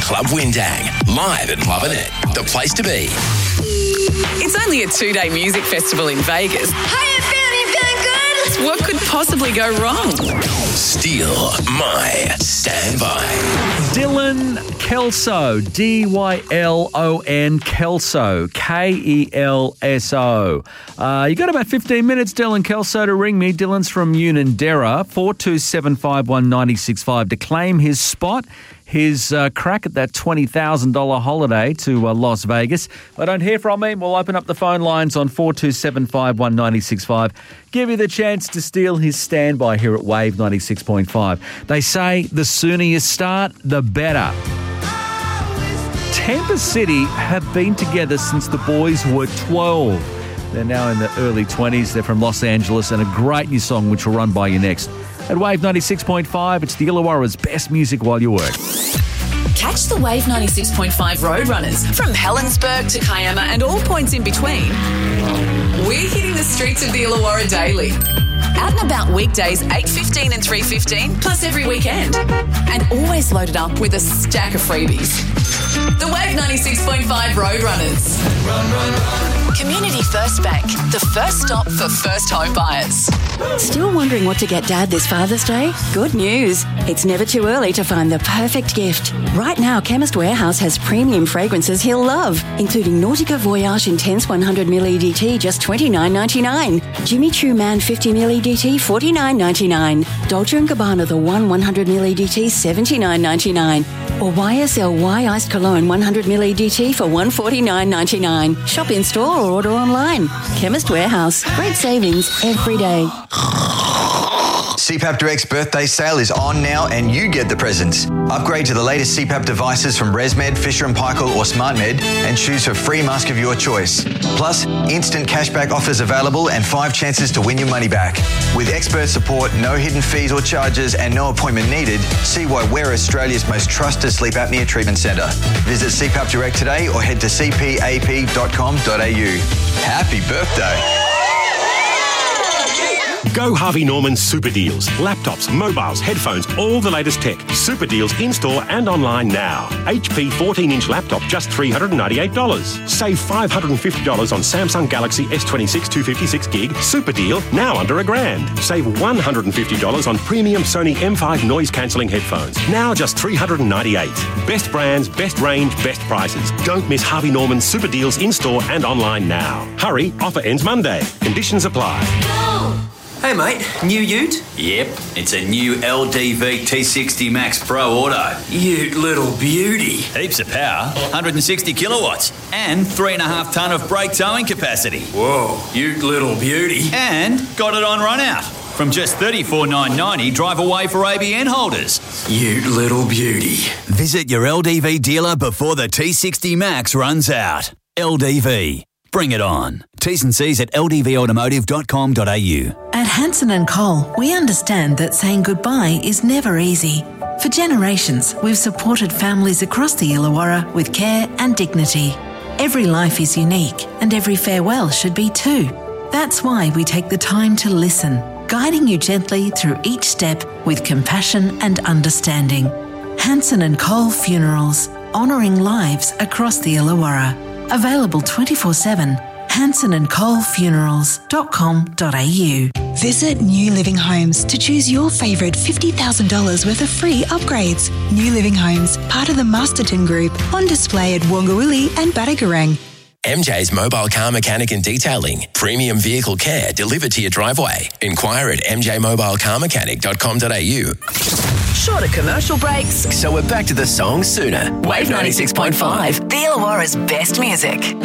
Club Windang. Live at Lovin' It. The place to be. It's only a 2-day music festival in Vegas. How you feeling good? What could possibly go wrong? Steal My Standby. Dylan Kelso, Dylon Kelso, Kelso. You got about 15 minutes, Dylan Kelso, to ring me. Dylan's from Unanderra, 42751965, to claim his spot, his crack at that $20,000 holiday to Las Vegas. If I don't hear from him, we'll open up the phone lines on 42751965. Give you the chance to steal his standby here at Wave 96.5. They say the sooner you start, the better. Tampa City have been together since the boys were 12. They're now in the early 20s. They're from Los Angeles, and a great new song which will run by you next. At Wave 96.5, it's the Illawarra's best music while you work. Catch the Wave 96.5 Roadrunners from Helensburgh to Kiama and all points in between. We're hitting the streets of the Illawarra daily. Out and about weekdays 8:15 and 3:15, plus every weekend. And always loaded up with a stack of freebies. The Wave 96.5 Roadrunners. Run, run, run. Community First Bank, the first stop for first home buyers. Still wondering what to get Dad this Father's Day? Good news. It's never too early to find the perfect gift. Right now, Chemist Warehouse has premium fragrances he'll love, including Nautica Voyage Intense 100ml EDT, just $29.99. Jimmy Choo Man 50ml EDT, $49.99. Dolce & Gabbana The One 100ml EDT, $79.99. Or YSL Iced Cologne 100ml EDT for $149.99. Shop in store or order online. Chemist Warehouse. Great savings every day. CPAP Direct's birthday sale is on now and you get the presents. Upgrade to the latest CPAP devices from ResMed, Fisher & Paykel or SmartMed and choose a free mask of your choice. Plus, instant cashback offers available and 5 chances to win your money back. With expert support, no hidden fees or charges and no appointment needed, see why we're Australia's most trusted sleep apnea treatment centre. Visit CPAP Direct today or head to cpap.com.au. Happy birthday! Go Harvey Norman Super Deals. Laptops, mobiles, headphones, all the latest tech. Super Deals in-store and online now. HP 14-inch laptop, just $398. Save $550 on Samsung Galaxy S26 256 gig. Super deal, now under $1,000. Save $150 on premium Sony M5 noise-cancelling headphones. Now just $398. Best brands, best range, best prices. Don't miss Harvey Norman Super Deals in-store and online now. Hurry, offer ends Monday. Conditions apply. Hey mate, new ute? Yep, it's a new LDV T60 Max Pro Auto. Ute little beauty. Heaps of power, 160 kilowatts, and 3.5 tonne of brake towing capacity. Whoa, ute little beauty. And got it on run out. From just $34,990, drive away for ABN holders. Ute little beauty. Visit your LDV dealer before the T60 Max runs out. LDV. Bring it on. T's and C's at ldvautomotive.com.au. At Hanson & Cole, we understand that saying goodbye is never easy. For generations, we've supported families across the Illawarra with care and dignity. Every life is unique, and every farewell should be too. That's why we take the time to listen, guiding you gently through each step with compassion and understanding. Hanson & Cole Funerals, honouring lives across the Illawarra. Available 24/7. HansonandColeFunerals.com.au. Visit New Living Homes to choose your favourite $50,000 worth of free upgrades. New Living Homes, part of the Masterton Group, on display at Wongawilli and Badagarang. MJ's Mobile Car Mechanic and Detailing. Premium vehicle care delivered to your driveway. Inquire at mjmobilecarmechanic.com.au. Shorter commercial breaks, So we're back to the song sooner. Wave 96.5, the Illawarra's best music.